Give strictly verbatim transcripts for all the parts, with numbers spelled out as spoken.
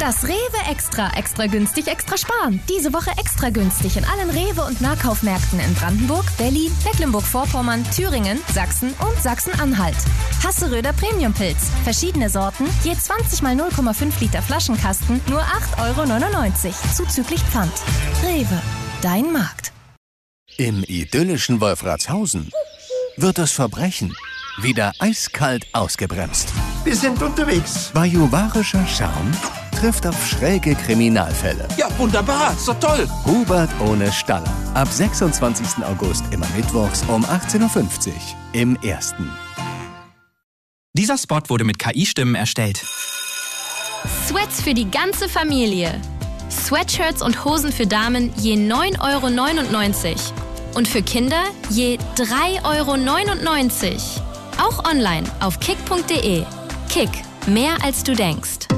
Das Rewe Extra, extra günstig, extra sparen. Diese Woche extra günstig in allen Rewe- und Nahkaufmärkten in Brandenburg, Berlin, Mecklenburg-Vorpommern, Thüringen, Sachsen und Sachsen-Anhalt. Hasseröder Premiumpilz. Verschiedene Sorten, je zwanzig mal null Komma fünf Liter Flaschenkasten, nur acht Euro neunundneunzig, zuzüglich Pfand. Rewe, dein Markt. Im idyllischen Wolfratshausen wird das Verbrechen wieder eiskalt ausgebremst. Wir sind unterwegs. Bajuwarischer Charme trifft auf schräge Kriminalfälle. Ja, wunderbar, so toll. Hubert ohne Staller. Ab sechsundzwanzigsten August immer mittwochs um achtzehn Uhr fünfzig im Ersten. Dieser Spot wurde mit K I-Stimmen erstellt. Sweats für die ganze Familie. Sweatshirts und Hosen für Damen je neun Euro neunundneunzig. Und für Kinder je drei Euro neunundneunzig. Auch online auf kick punkt de. Kick, mehr als du denkst.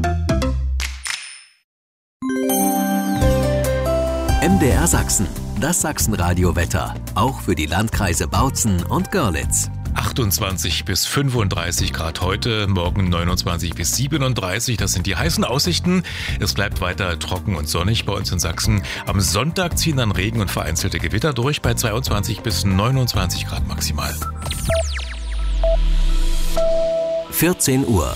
M D R Sachsen, das Sachsenradio-Wetter. Auch für die Landkreise Bautzen und Görlitz. achtundzwanzig bis fünfunddreißig Grad heute, morgen neunundzwanzig bis siebenunddreißig. Das sind die heißen Aussichten. Es bleibt weiter trocken und sonnig bei uns in Sachsen. Am Sonntag ziehen dann Regen und vereinzelte Gewitter durch bei zweiundzwanzig bis neunundzwanzig Grad maximal. vierzehn Uhr.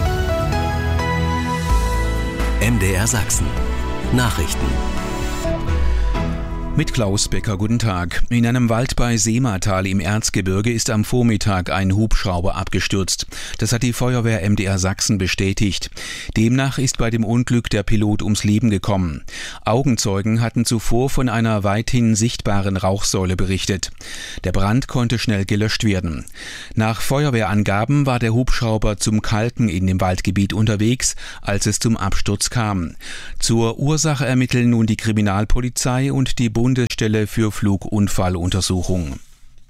M D R Sachsen. Nachrichten. Mit Klaus Becker, guten Tag. In einem Wald bei Seematal im Erzgebirge ist am Vormittag ein Hubschrauber abgestürzt. Das hat die Feuerwehr M D R Sachsen bestätigt. Demnach ist bei dem Unglück der Pilot ums Leben gekommen. Augenzeugen hatten zuvor von einer weithin sichtbaren Rauchsäule berichtet. Der Brand konnte schnell gelöscht werden. Nach Feuerwehrangaben war der Hubschrauber zum Kalken in dem Waldgebiet unterwegs, als es zum Absturz kam. Zur Ursache ermitteln nun die Kriminalpolizei und die Bundesstelle für Flugunfalluntersuchung.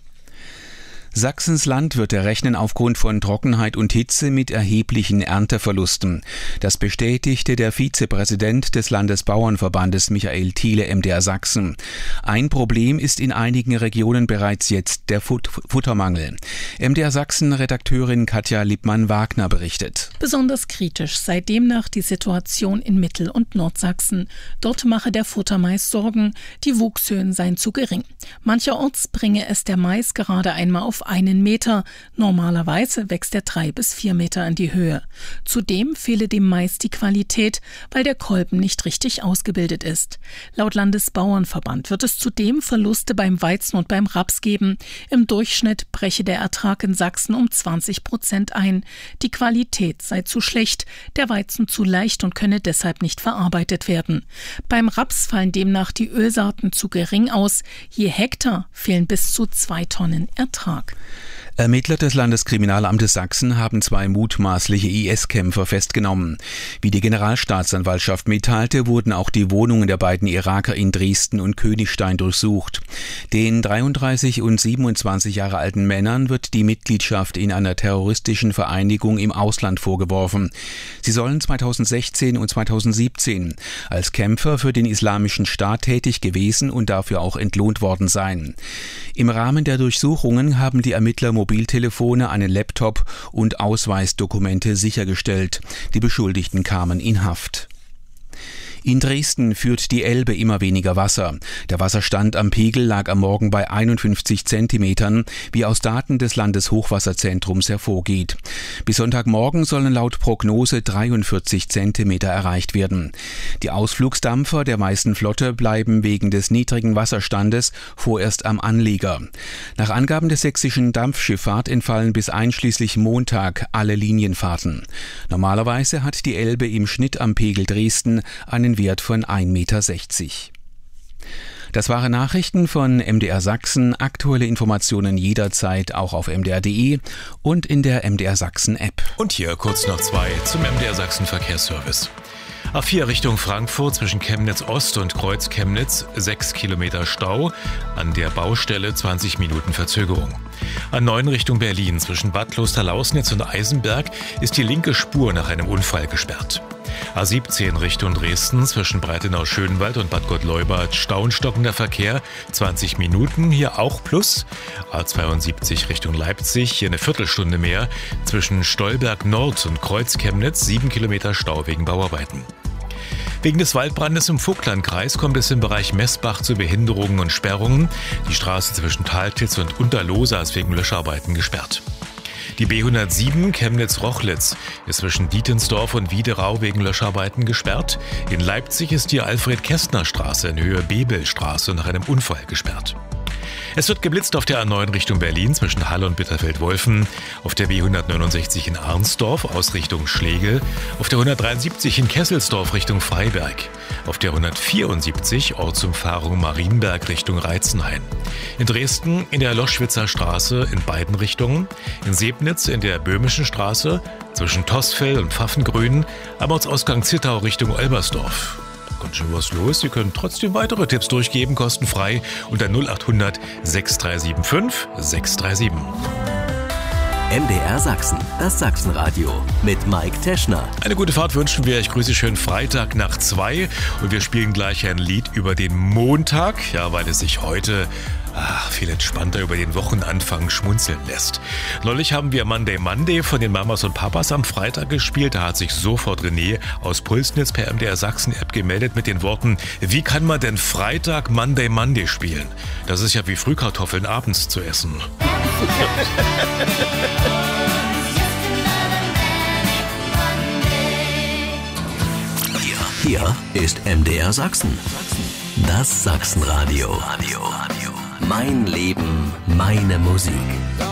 Sachsens Landwirte rechnen aufgrund von Trockenheit und Hitze mit erheblichen Ernteverlusten. Das bestätigte der Vizepräsident des Landesbauernverbandes Michael Thiele M D R Sachsen. Ein Problem ist in einigen Regionen bereits jetzt der Fut- Futtermangel. M D R Sachsen-Redakteurin Katja Lippmann-Wagner berichtet. Besonders kritisch sei demnach die Situation in Mittel- und Nordsachsen. Dort mache der Futtermais Sorgen, die Wuchshöhen seien zu gering. Mancherorts bringe es der Mais gerade einmal auf einen Meter. Normalerweise wächst er drei bis vier Meter in die Höhe. Zudem fehle dem Mais die Qualität, weil der Kolben nicht richtig ausgebildet ist. Laut Landesbauernverband wird es zudem Verluste beim Weizen und beim Raps geben. Im Durchschnitt breche der Ertrag in Sachsen um zwanzig Prozent ein. Die Qualität sei zu schlecht, der Weizen zu leicht und könne deshalb nicht verarbeitet werden. Beim Raps fallen demnach die Ölsaaten zu gering aus. Je Hektar fehlen bis zu zwei Tonnen Ertrag. Ermittler des Landeskriminalamtes Sachsen haben zwei mutmaßliche I S-Kämpfer festgenommen. Wie die Generalstaatsanwaltschaft mitteilte, wurden auch die Wohnungen der beiden Iraker in Dresden und Königstein durchsucht. Den dreiunddreißig und siebenundzwanzig Jahre alten Männern wird die Mitgliedschaft in einer terroristischen Vereinigung im Ausland vorgeworfen. Sie sollen zweitausendsechzehn und zweitausendsiebzehn als Kämpfer für den Islamischen Staat tätig gewesen und dafür auch entlohnt worden sein. Im Rahmen der Durchsuchungen haben die Ermittler Mobiltelefone, einen Laptop und Ausweisdokumente sichergestellt. Die Beschuldigten kamen in Haft. In Dresden führt die Elbe immer weniger Wasser. Der Wasserstand am Pegel lag am Morgen bei einundfünfzig Zentimetern, wie aus Daten des Landeshochwasserzentrums hervorgeht. Bis Sonntagmorgen sollen laut Prognose dreiundvierzig Zentimeter erreicht werden. Die Ausflugsdampfer der meisten Flotte bleiben wegen des niedrigen Wasserstandes vorerst am Anleger. Nach Angaben der sächsischen Dampfschifffahrt entfallen bis einschließlich Montag alle Linienfahrten. Normalerweise hat die Elbe im Schnitt am Pegel Dresden einen Wert von ein Meter sechzig. Das waren Nachrichten von M D R Sachsen. Aktuelle Informationen jederzeit auch auf m d r punkt d e und in der M D R Sachsen App. Und hier kurz noch zwei zum M D R Sachsen Verkehrsservice. A vier Richtung Frankfurt zwischen Chemnitz Ost und Kreuz Chemnitz sechs Kilometer Stau, an der Baustelle zwanzig Minuten Verzögerung. A neun Richtung Berlin zwischen Bad Klosterlausnitz und Eisenberg ist die linke Spur nach einem Unfall gesperrt. A siebzehn Richtung Dresden zwischen Breitenau-Schönwald und Bad Gott-Leubert staunstockender Verkehr, zwanzig Minuten, hier auch plus. A zweiundsiebzig Richtung Leipzig, hier eine Viertelstunde mehr, zwischen Stolberg Nord und Kreuz-Chemnitz, sieben Kilometer Stau wegen Bauarbeiten. Wegen des Waldbrandes im Vogtlandkreis kommt es im Bereich Messbach zu Behinderungen und Sperrungen. Die Straße zwischen Taltitz und Unterlohsa ist wegen Löscharbeiten gesperrt. Die B hundertsieben Chemnitz-Rochlitz ist zwischen Dietensdorf und Wiederau wegen Löscharbeiten gesperrt. In Leipzig ist die Alfred-Kästner-Straße in Höhe Bebelstraße nach einem Unfall gesperrt. Es wird geblitzt auf der A neun Richtung Berlin zwischen Halle und Bitterfeld-Wolfen, auf der B hundertneunundsechzig in Arnsdorf aus Richtung Schlegel, auf der hundertdreiundsiebzig in Kesselsdorf Richtung Freiberg, auf der hundertvierundsiebzig Ortsumfahrung Marienberg Richtung Reitzenhain. In Dresden in der Loschwitzer Straße in beiden Richtungen, in Sebnitz in der Böhmischen Straße zwischen Tosfell und Pfaffengrün, am Ortsausgang Zittau Richtung Olbersdorf. Ganz schön was los. Sie können trotzdem weitere Tipps durchgeben, kostenfrei unter null achthundert sechsunddreißig fünf sechs drei sieben. M D R Sachsen, das Sachsenradio mit Mike Teschner. Eine gute Fahrt wünschen wir. Ich grüße schön Freitag nach zwei und wir spielen gleich ein Lied über den Montag, ja, weil es sich heute ach, viel entspannter über den Wochenanfang schmunzeln lässt. Neulich haben wir Monday Monday von den Mamas und Papas am Freitag gespielt. Da hat sich sofort René aus Pulsnitz per M D R Sachsen App gemeldet mit den Worten: Wie kann man denn Freitag Monday Monday spielen? Das ist ja wie Frühkartoffeln abends zu essen. Hier ist M D R Sachsen. Das Sachsenradio. Mein Leben, meine Musik.